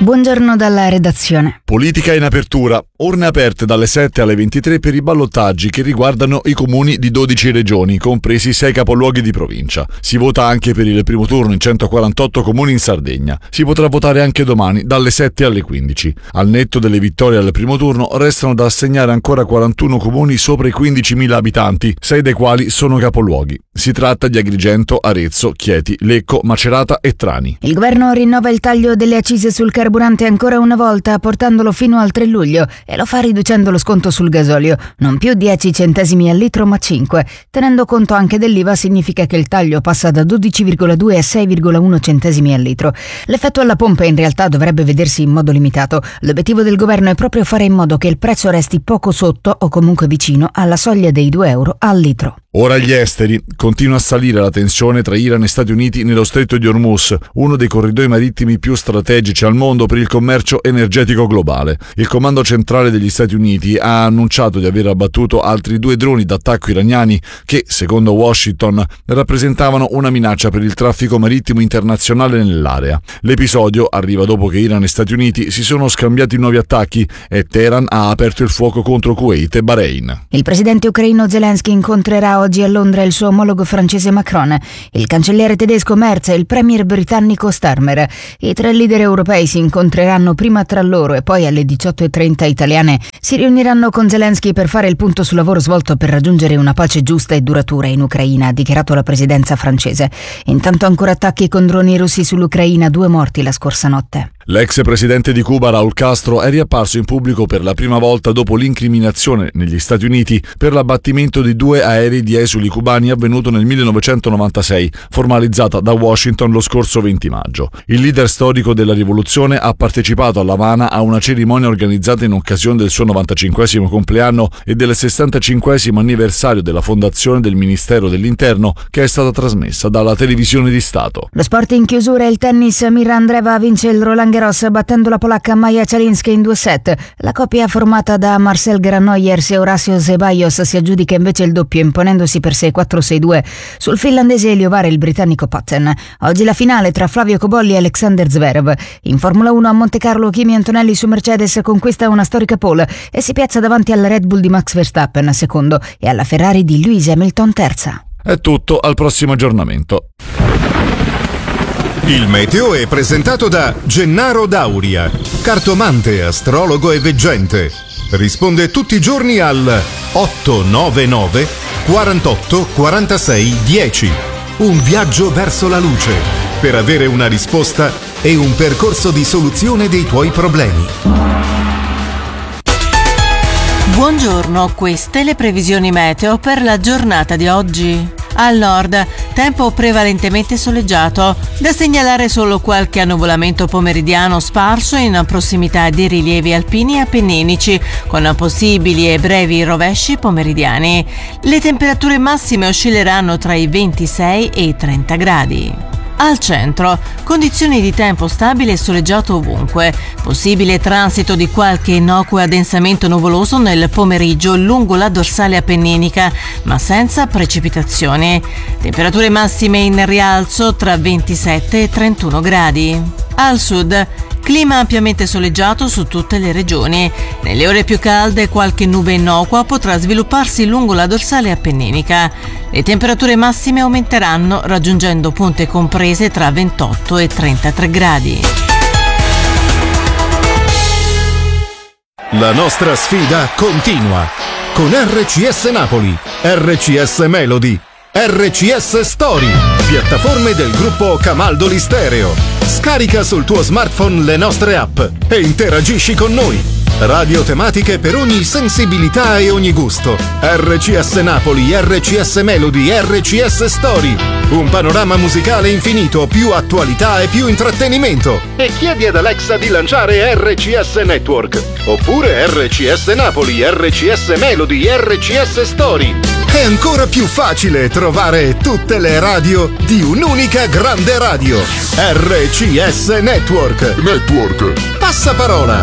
Buongiorno dalla redazione. Politica in apertura. Urne aperte dalle 7 alle 23 per i ballottaggi che riguardano i comuni di 12 regioni, compresi 6 capoluoghi di provincia. Si vota anche per il primo turno in 148 comuni in Sardegna. Si potrà votare anche domani dalle 7 alle 15. Al netto delle vittorie al primo turno restano da assegnare ancora 41 comuni sopra i 15.000 abitanti, 6 dei quali sono capoluoghi. Si tratta di Agrigento, Arezzo, Chieti, Lecco, Macerata e Trani. Il governo rinnova il taglio delle accise sul carburante ancora una volta, portandolo fino al 3 luglio e lo fa riducendo lo sconto sul gasolio, non più 10 centesimi al litro ma 5. Tenendo conto anche dell'IVA significa che il taglio passa da 12,2 a 6,1 centesimi al litro. L'effetto alla pompa in realtà dovrebbe vedersi in modo limitato. L'obiettivo del governo è proprio fare in modo che il prezzo resti poco sotto o comunque vicino alla soglia dei 2 euro al litro. Ora gli esteri. Continua a salire la tensione tra Iran e Stati Uniti nello stretto di Hormuz, uno dei corridoi marittimi più strategici al mondo per il commercio energetico globale. Il comando centrale degli Stati Uniti ha annunciato di aver abbattuto altri 2 droni d'attacco iraniani che, secondo Washington, rappresentavano una minaccia per il traffico marittimo internazionale nell'area. L'episodio arriva dopo che Iran e Stati Uniti si sono scambiati nuovi attacchi e Teheran ha aperto il fuoco contro Kuwait e Bahrain. Il presidente ucraino Zelensky incontrerà oggi a Londra il suo omologo francese Macron, il cancelliere tedesco Merz e il premier britannico Starmer. I 3 leader europei si incontreranno prima tra loro e poi alle 18:30 italiane si riuniranno con Zelensky per fare il punto sul lavoro svolto per raggiungere una pace giusta e duratura in Ucraina, ha dichiarato la presidenza francese. Intanto ancora attacchi con droni russi sull'Ucraina, 2 morti la scorsa notte. L'ex presidente di Cuba Raúl Castro è riapparso in pubblico per la prima volta dopo l'incriminazione negli Stati Uniti per l'abbattimento di 2 aerei di esuli cubani avvenuto nel 1996, formalizzata da Washington lo scorso 20 maggio. Il leader storico della rivoluzione ha partecipato a La Habana a una cerimonia organizzata in occasione del suo 95esimo compleanno e del 65esimo anniversario della fondazione del Ministero dell'Interno, che è stata trasmessa dalla televisione di Stato. Lo sport in chiusura, il tennis. Mira Andreeva vince il Roland Garros battendo la polacca Maja Celinska in 2 set. La coppia formata da Marcel Granollers e Horacio Zeballos si aggiudica invece il doppio imponendosi per 6-4, 6-2 sul finlandese Eliovare e il britannico Patten. Oggi la finale tra Flavio Cobolli e Alexander Zverev. In Formula 1 a Monte Carlo Kimi Antonelli su Mercedes conquista una storica pole e si piazza davanti alla Red Bull di Max Verstappen secondo e alla Ferrari di Lewis Hamilton terza. È tutto, al prossimo aggiornamento. Il meteo è presentato da Gennaro Dauria, cartomante, astrologo e veggente. Risponde tutti i giorni al 899 48 46 10. Un viaggio verso la luce per avere una risposta e un percorso di soluzione dei tuoi problemi. Buongiorno, queste le previsioni meteo per la giornata di oggi. Al nord, tempo prevalentemente soleggiato, da segnalare solo qualche annuvolamento pomeridiano sparso in prossimità dei rilievi alpini e appenninici, con possibili e brevi rovesci pomeridiani. Le temperature massime oscilleranno tra i 26 e i 30 gradi. Al centro, condizioni di tempo stabile e soleggiato ovunque, possibile transito di qualche innocuo addensamento nuvoloso nel pomeriggio lungo la dorsale appenninica, ma senza precipitazioni. Temperature massime in rialzo tra 27 e 31 gradi. Al sud, clima ampiamente soleggiato su tutte le regioni. Nelle ore più calde qualche nube innocua potrà svilupparsi lungo la dorsale appenninica. Le temperature massime aumenteranno raggiungendo punte comprese tra 28 e 33 gradi. La nostra sfida continua con RCS Napoli, RCS Melody, RCS Story, piattaforme del gruppo Camaldoli Stereo. Scarica sul tuo smartphone le nostre app e interagisci con noi. Radio tematiche per ogni sensibilità e ogni gusto. RCS Napoli, RCS Melody, RCS Story. Un panorama musicale infinito, più attualità e più intrattenimento. E chiedi ad Alexa di lanciare RCS Network. Oppure RCS Napoli, RCS Melody, RCS Story. È ancora più facile trovare tutte le radio di un'unica grande radio. RCS Network. Passaparola.